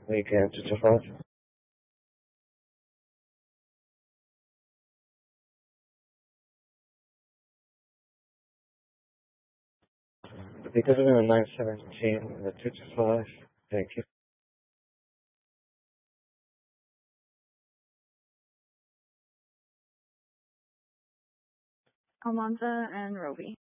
Weekend 225. Because of the 917, the 225. Thank you. Almanza and Roby.